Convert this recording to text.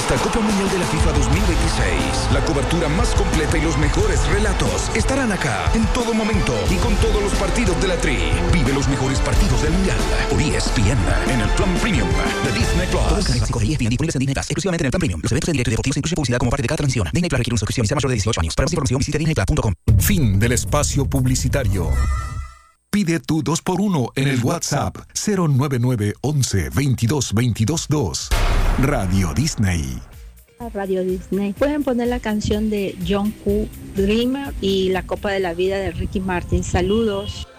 esta Copa Mundial de la FIFA 2026. La cobertura más completa y los mejores relatos estarán acá en todo momento y con todos los partidos de la Tri. Vive los mejores partidos del Mundial por ESPN en el plan premium de Disney Plus. Todos los canales básicos de ESPN disponibles en Disney Plus, exclusivamente en el plan premium. Los eventos en directo y deportivos incluyen publicidad como parte de cada transmisión. Disney Plus requiere una suscripción y sea mayor de 18 años. Para más información visite disneyplus.com. Fin del espacio publicitario. Pide tu 2x1 en el WhatsApp 099 11 22 22 2. Radio Disney. Radio Disney. Pueden poner la canción de John Q, Dreamer y La Copa de la Vida de Ricky Martin. Saludos.